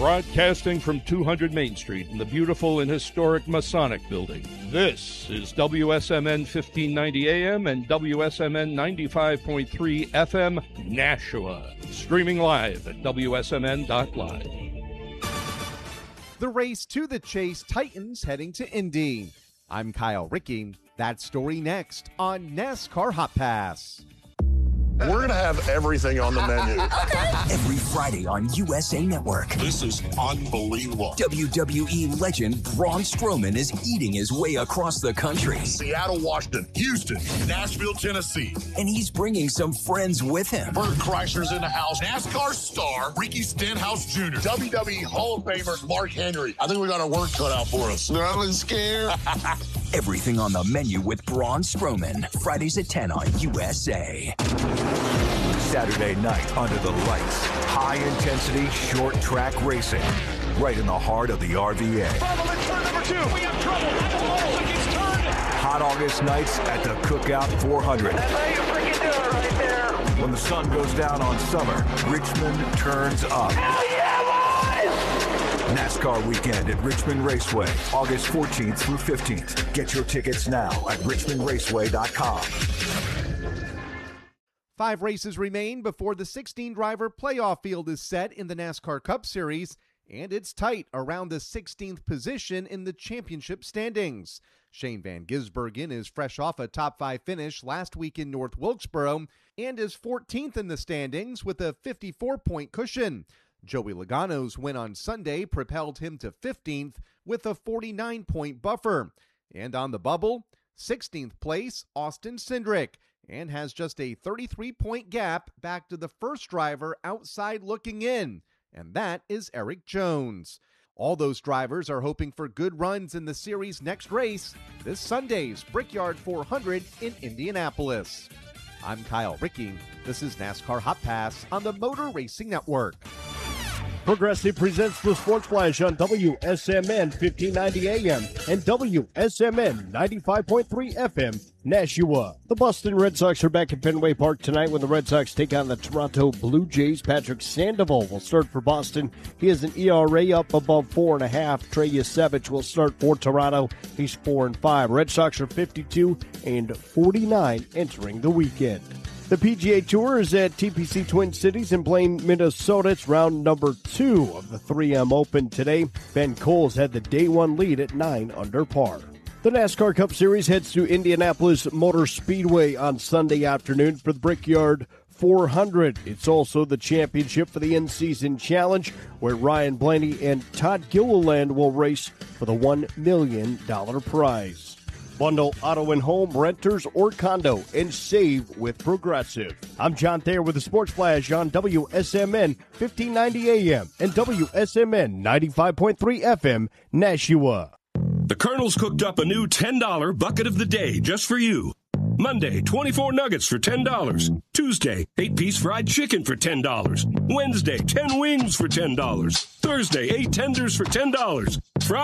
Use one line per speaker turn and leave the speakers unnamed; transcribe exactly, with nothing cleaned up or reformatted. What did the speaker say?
Broadcasting from two hundred Main Street in the beautiful and historic Masonic Building. This is W S M N fifteen ninety A M and W S M N ninety-five point three F M, Nashua. Streaming live at W S M N dot live.
The race to the chase, Titans heading to Indy. I'm Kyle Rickey. That story next on NASCAR Hot Pass.
We're going to have everything on the menu.
Every Friday on U S A Network.
This is unbelievable.
W W E legend Braun Strowman is eating his way across the country.
Seattle, Washington, Houston, Nashville, Tennessee.
And he's bringing some friends with him.
Bert Kreischer's in the house. NASCAR star Ricky Stenhouse Junior W W E Hall of Famer Mark Henry. I think we got our work cut out for us. No, I'm scared.
Everything on the menu with Braun Strowman. Fridays at ten on U S A.
Saturday night under the lights. High-intensity, short-track racing. Right in the heart of the R V A.
Bravo, let's turn number two. We have trouble. That's a hole. It's turned.
Hot August nights at the Cookout four hundred.
That's how you freaking do it right there.
When the sun goes down on summer, Richmond turns up.
Hell yeah, boys!
NASCAR weekend at Richmond Raceway, August fourteenth through fifteenth. Get your tickets now at richmond raceway dot com.
Five races remain before the sixteen-driver playoff field is set in the NASCAR Cup Series, and it's tight around the sixteenth position in the championship standings. Shane Van Gisbergen is fresh off a top-five finish last week in North Wilkesboro and is fourteenth in the standings with a fifty-four point cushion. Joey Logano's win on Sunday propelled him to fifteenth with a forty-nine point buffer. And on the bubble, sixteenth place, Austin Cindric, and has just a thirty-three point gap back to the first driver outside looking in, and that is Eric Jones. All those drivers are hoping for good runs in the series' next race, this Sunday's Brickyard four hundred in Indianapolis. I'm Kyle Rickey. This is NASCAR Hot Pass on the Motor Racing Network.
Progressive presents the Sports Flash on W S M N fifteen ninety A M and W S M N ninety-five point three F M, Nashua. The Boston Red Sox are back at Fenway Park tonight when the Red Sox take on the Toronto Blue Jays. Patrick Sandoval will start for Boston. He has an E R A up above four and a half. Trey Yasevich will start for Toronto. He's four and five. Red Sox are fifty-two and forty-nine entering the weekend. The P G A Tour is at T P C Twin Cities in Blaine, Minnesota. It's round number two of the three M Open today. Ben Coles had the day one lead at nine under par. The NASCAR Cup Series heads to Indianapolis Motor Speedway on Sunday afternoon for the Brickyard four hundred. It's also the championship for the in-season challenge, where Ryan Blaney and Todd Gilliland will race for the one million dollars prize. Bundle auto and home, renters, or condo, and save with Progressive. I'm John Thayer with the Sports Flash on W S M N fifteen ninety A M and W S M N ninety-five point three F M, Nashua.
The Colonel's cooked up a new ten dollar bucket of the day just for you. Monday, twenty-four nuggets for ten dollars. Tuesday, eight-piece fried chicken for ten dollars. Wednesday, ten wings for ten dollars. Thursday, eight tenders for ten dollars. Friday,